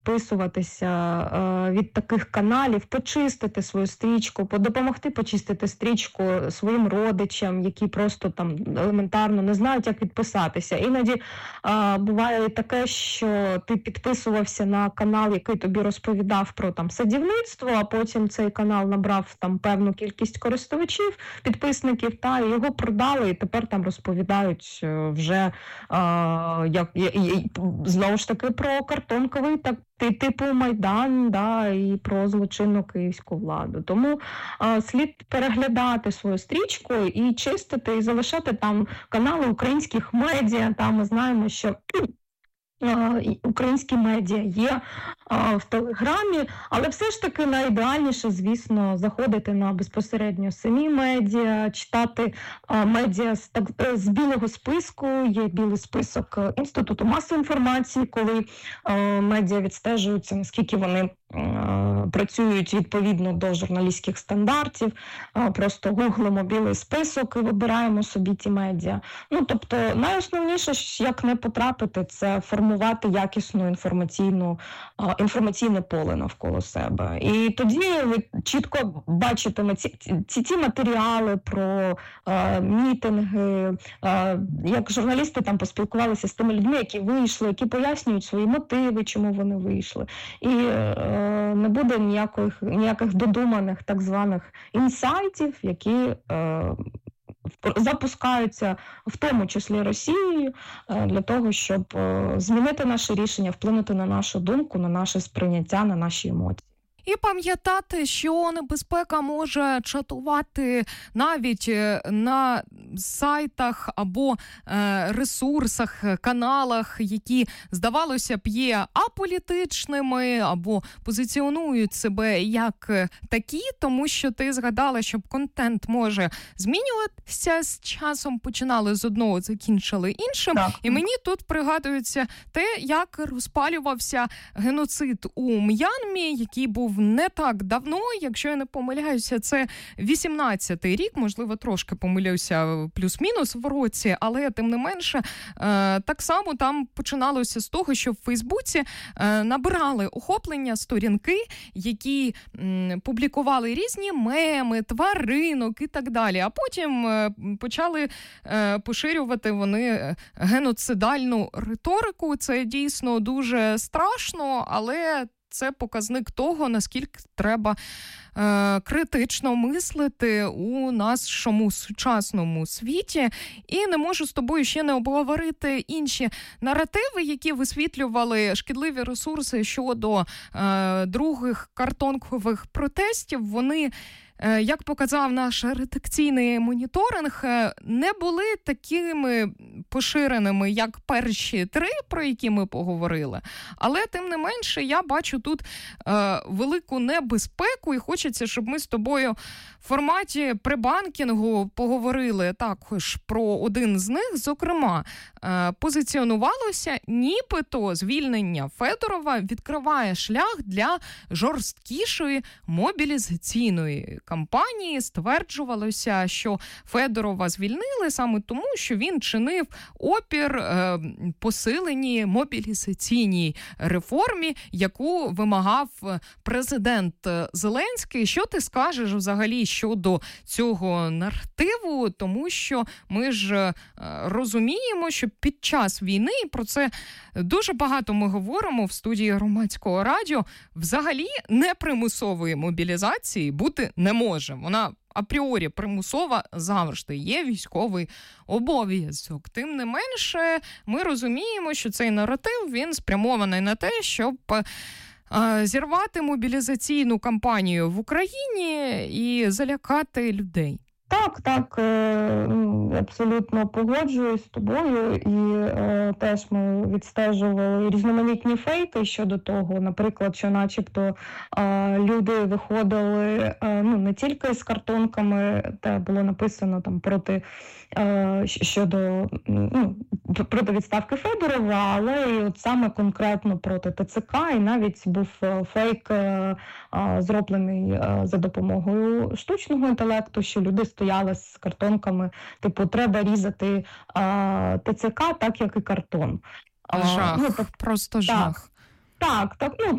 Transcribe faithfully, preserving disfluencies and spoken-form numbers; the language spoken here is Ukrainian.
відписуватися е, від таких каналів, почистити свою стрічку, допомогти почистити стрічку своїм родичам, які просто там елементарно не знають, як відписатися. Іноді е, буває таке, що ти підписувався на канал, який тобі розповідав про там садівництво, а потім цей канал набрав там певну кількість користувачів, підписників, та і його продали, і тепер там розповідають вже е, як, знову ж таки про картонковий так, типу Майдан, да, і про злочинну київську владу. Тому е, слід переглядати свою стрічку і чистити, і залишати там канали українських медіа. Там ми знаємо, що українські медіа є а, в Телеграмі, але все ж таки найідеальніше, звісно, заходити на безпосередньо самі медіа, читати а, медіа з, так, з білого списку. Є білий список Інституту масової інформації, коли а, медіа відстежуються, наскільки вони а, працюють відповідно до журналістських стандартів. А, просто гуглимо білий список і вибираємо собі ті медіа. Ну, тобто, найосновніше, як не потрапити, це формувати якісну інформаційну, інформаційне поле навколо себе. І тоді ви чітко бачитиме ці, ці, ці матеріали про е, мітинги, е, як журналісти там поспілкувалися з тими людьми, які вийшли, які пояснюють свої мотиви, чому вони вийшли. І е, не буде ніяких, ніяких додуманих так званих інсайтів, які е, запускаються в тому числі Росією для того, щоб змінити наше рішення, вплинути на нашу думку, на наше сприйняття, на наші емоції. І пам'ятати, що небезпека може чатувати навіть на сайтах або е, ресурсах, каналах, які, здавалося б, є аполітичними або позиціонують себе як такі, тому що ти згадала, що контент може змінюватися з часом, починали з одного, закінчили іншим. Так. І мені тут пригадується те, як розпалювався геноцид у М'янмі, який був не так давно, якщо я не помиляюся, це вісімнадцятий рік, можливо, трошки помилюся плюс-мінус в році, але тим не менше, так само там починалося з того, що в Фейсбуці набирали охоплення сторінки, які публікували різні меми, тваринок і так далі, а потім почали поширювати вони геноцидальну риторику. Це дійсно дуже страшно, але це показник того, наскільки треба е, критично мислити у нашому сучасному світі. І не можу з тобою ще не обговорити інші наративи, які висвітлювали шкідливі ресурси щодо е, других картонкових протестів. Вони, як показав наш редакційний моніторинг, не були такими поширеними, як перші три, про які ми поговорили. Але, тим не менше, я бачу тут е, велику небезпеку, і хочеться, щоб ми з тобою в форматі пребанкінгу поговорили також про один з них. Зокрема, е, позиціонувалося, нібито звільнення Федорова відкриває шлях для жорсткішої мобілізаційної кампанії. Стверджувалося, що Федорова звільнили саме тому, що він чинив опір е, посиленій мобілізаційній реформі, яку вимагав президент Зеленський. Що ти скажеш взагалі щодо цього наративу? Тому що ми ж е, розуміємо, що під час війни, і про це дуже багато ми говоримо в студії Громадського радіо, взагалі непримусової мобілізації бути не може. Вона апріорі примусова завжди, є військовий обов'язок. Тим не менше, ми розуміємо, що цей наратив, він спрямований на те, щоб е, зірвати мобілізаційну кампанію в Україні і залякати людей. Так, так, абсолютно погоджуюсь з тобою, і е, теж ми відстежували різноманітні фейки щодо того, наприклад, що начебто е, люди виходили е, ну, не тільки з картонками, де було написано там проти е, щодо ну, проти відставки Федорова, але і от саме конкретно проти ТЦК, і навіть був фейк е, е, зроблений е, за допомогою штучного інтелекту, що люди стояли з картонками, типу, треба різати а, ТЦК так, як і картон. Жах, а, ну, так, просто так, жах. Так, так, ну,